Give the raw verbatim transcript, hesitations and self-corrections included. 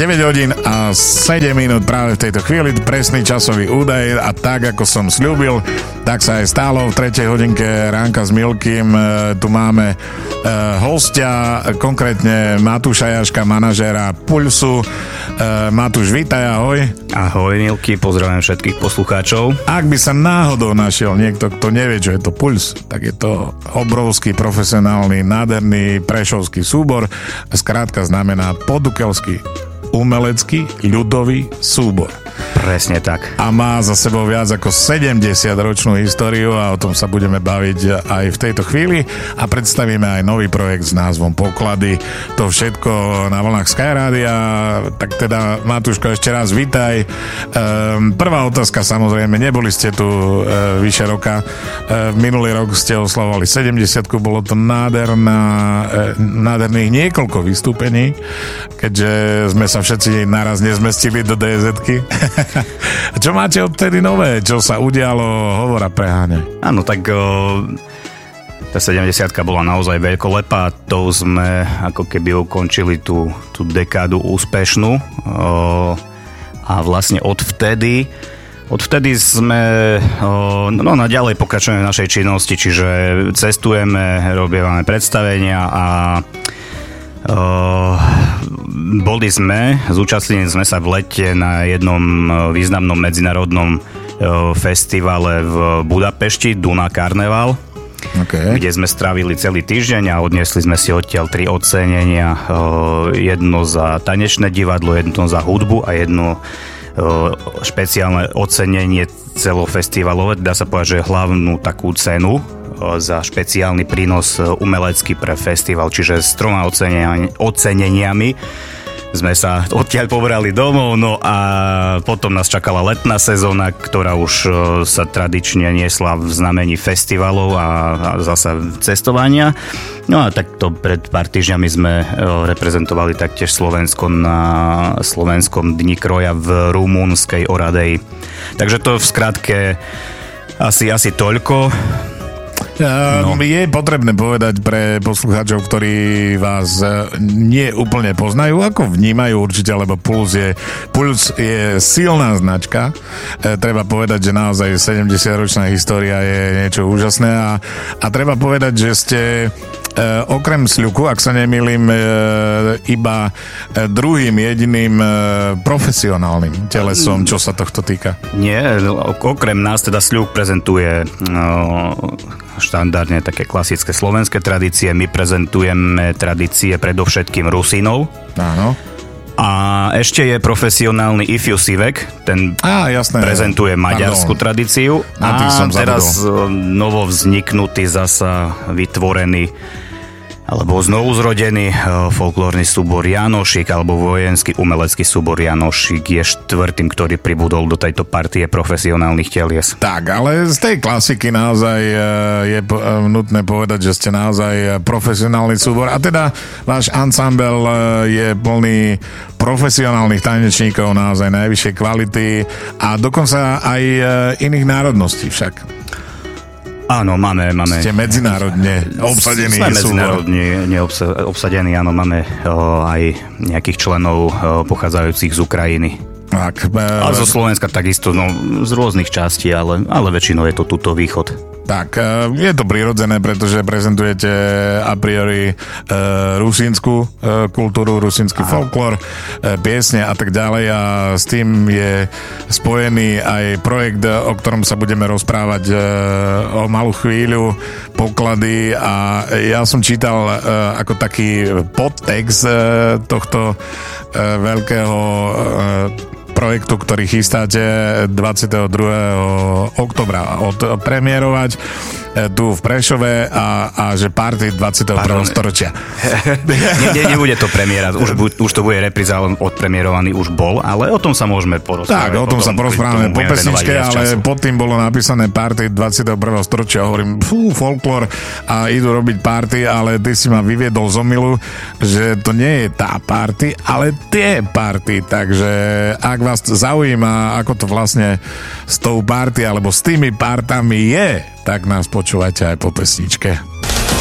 deväť hodín a sedem minút práve v tejto chvíli, presný časový údaj a tak, ako som sľúbil, tak sa aj stálo v tretej hodinke Ránka s Milkým. Tu máme hostia, konkrétne Matúša Jaška, manažéra Pulsu. Matúš, vítaj, ahoj. Ahoj Milky, pozdravujem všetkých poslucháčov. Ak by sa náhodou našiel niekto, kto nevie, čo je to Puls, tak je to obrovský, profesionálny, nádherný prešovský súbor. Skrátka znamená podukelský umelecký ľudový súbor. Presne tak. A má za sebou viac ako sedemdesiatročnú históriu a o tom sa budeme baviť aj v tejto chvíli a predstavíme aj nový projekt s názvom Poklady. To všetko na vlnách Skyrádia. Tak teda, Matúško, ešte raz vítaj. Ehm, prvá otázka, samozrejme, neboli ste tu e, vyše roka. E, minulý rok ste oslavovali sedemdesiatku, bolo to nádherná, e, nádherných niekoľko vystúpení, keďže sme sa všetci naraz nezmestili do dé zet-ky. Čo máte odtedy nové? Čo sa udialo? Hovor a preháňaj. Áno, tak o, tá sedemdesiatka bola naozaj veľkolepá. To sme ako keby ukončili tú, tú dekádu úspešnú. O, a vlastne odvtedy Odvtedy sme o, no, naďalej pokračujeme v našej činnosti, čiže cestujeme, robíme predstavenia a Uh, boli sme, zúčastnili sme sa v lete na jednom významnom medzinárodnom uh, festivale v Budapešti, Duna Carnival, okay. Kde sme strávili celý týždeň a odniesli sme si odtiaľ tri ocenenia, uh, jedno za tanečné divadlo, jedno za hudbu a jedno uh, špeciálne ocenenie celofestivalové, dá sa povedať, že hlavnú takú cenu za špeciálny prínos umelecký pre festival, čiže s troma oceneniami, oceneniami sme sa odtiaľ pobrali domov, no a potom nás čakala letná sezóna, ktorá už sa tradične niesla v znamení festivalov a, a zasa cestovania. No a takto pred pár týždňami sme reprezentovali taktiež Slovensko na Slovenskom dni kroja v rumunskej Oradei. Takže to v skratke asi, asi toľko. No. Je potrebné povedať pre poslucháčov, ktorí vás nie úplne poznajú, ako vnímajú určite, lebo Puls je, Puls je silná značka. E, treba povedať, že naozaj sedemdesiatročná história je niečo úžasné a, a treba povedať, že ste e, okrem Sľuku, ak sa nemýlim, e, iba druhým jediným e, profesionálnym telesom, čo sa tohto týka. Nie, okrem nás teda Sľuk prezentuje no, štandardne také klasické slovenské tradície. My prezentujeme tradície predovšetkým Rusínov. Áno. A ešte je profesionálny Ifiu Sivek, ten Á, jasné. prezentuje maďarskú Pardon. tradíciu. Na a teraz novo vzniknutý, zasa vytvorený alebo znovu zrodený folklórny súbor Janošik alebo vojenský umelecký súbor Janošik je štvrtým, ktorý pribudol do tejto partie profesionálnych telies. Tak, ale z tej klasiky naozaj je nutné povedať, že ste naozaj profesionálny súbor a teda váš ansambel je plný profesionálnych tanečníkov naozaj najvyššej kvality a dokonca aj iných národností však. Áno, máme, máme... Ste medzinárodne obsadení. Sme medzinárodne neobsa- obsadení, áno, máme o, aj nejakých členov o, pochádzajúcich z Ukrajiny. Tak, e... A zo Slovenska takisto, no, z rôznych častí, ale, ale väčšinou je to tuto východ. Tak, je to prirodzené, pretože prezentujete a priori e, rusínsku e, kultúru, rusínsky folklór, e, piesne a tak ďalej a s tým je spojený aj projekt, o ktorom sa budeme rozprávať e, o malú chvíľu, Poklady a ja som čítal e, ako taký podtext e, tohto e, veľkého e, projektu, ktorý chystáte dvadsiateho druhého októbra odpremierovať tu v Prešove a, a že party dvadsiateho prvého storočia. nie, nie, nebude to premiéra, už, už to bude repríza, odpremierovaný už bol, ale o tom sa môžeme porozprávať. Tak, o tom sa porozprávame po pesničke, ale pod tým bolo napísané party dvadsiateho prvého storočia. Hovorím, fú, folklór a idú robiť party, ale ty si ma vyviedol z omylu, že to nie je tá party, ale tie party, takže ak vás zaujíma, ako to vlastne s tou party alebo s tými partami je, tak nás počúvajte aj po pesničke.